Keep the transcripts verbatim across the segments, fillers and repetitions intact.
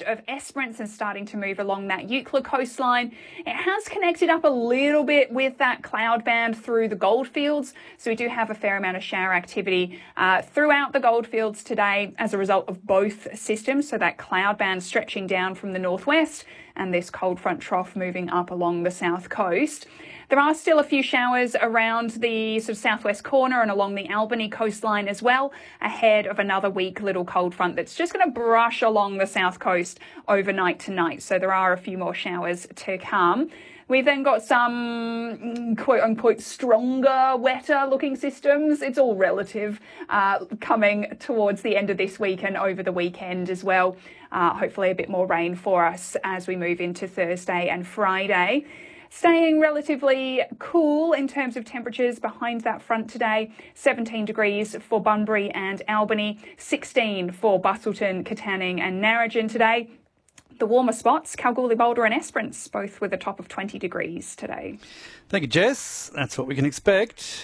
of Esperance and starting to move along that Eucla coastline. It has connected up a little bit with that cloud band through the goldfields, so we do have a fair amount of shower activity uh, throughout the goldfields today as a result of both systems, so that cloud band stretching down from the northwest and this cold front trough moving up along the south coast. There are still a few showers around the sort of southwest corner and along the Albany coastline as well, ahead of another weak little cold front that's just going to brush along the south coast overnight tonight. So there are a few more showers to come. We've then got some quote-unquote stronger, wetter-looking systems. It's all relative, uh, coming towards the end of this week and over the weekend as well. Uh, hopefully a bit more rain for us as we move into Thursday and Friday. Staying relatively cool in terms of temperatures behind that front today. seventeen degrees for Bunbury and Albany, sixteen for Busselton, Katanning and Narrogin today. The warmer spots, Kalgoorlie, Boulder and Esperance, both with a top of twenty degrees today. Thank you, Jess. That's what we can expect.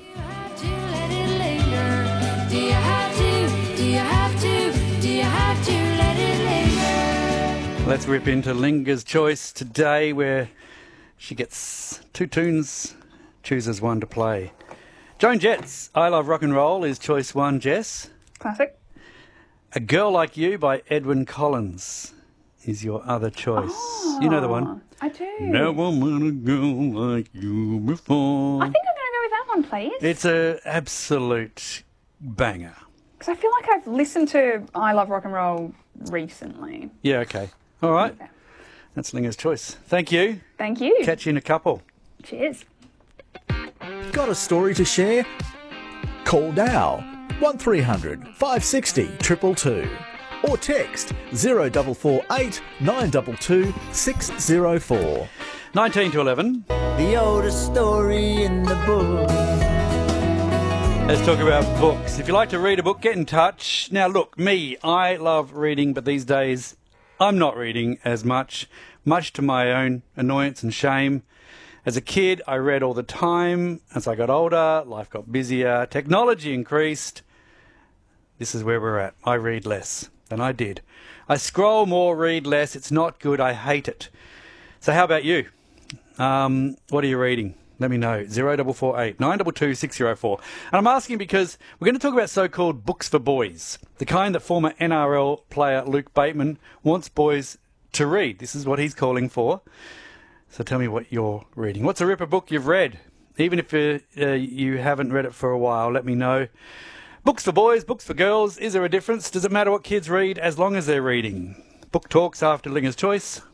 Let's rip into Linger's Choice today, where she gets two tunes, chooses one to play. Joan Jett's I Love Rock and Roll is choice one, Jess. Classic. A Girl Like You by Edwyn Collins is your other choice. Oh, you know the one. I do. Never met a girl like you before. I think I'm going to go with that one, please. It's an absolute banger. Because I feel like I've listened to I Love Rock and Roll recently. Yeah, okay. All right. Okay. That's Linger's Choice. Thank you. Thank you. Catch you in a couple. Cheers. Got a story to share? Call now one three hundred five six zero two two two or text zero four four eight nine two two six zero four. nineteen to eleven. The oldest story in the book. Let's talk about books. If you like to read a book, get in touch. Now, look, me, I love reading, but these days I'm not reading as much, much to my own annoyance and shame. As a kid, I read all the time. As I got older, life got busier, technology increased. This is where we're at. I read less than I did. I scroll more, read less. It's not good. I hate it. So how about you? Um, what are you reading? Let me know. zero four four eight nine two two six zero four. And I'm asking because we're going to talk about so-called books for boys, the kind that former N R L player Luke Bateman wants boys to read. This is what he's calling for. So tell me what you're reading. What's a ripper book you've read? Even if uh, uh, you haven't read it for a while, let me know. Books for boys, books for girls. Is there a difference? Does it matter what kids read as long as they're reading? Book talks after Linger's Choice.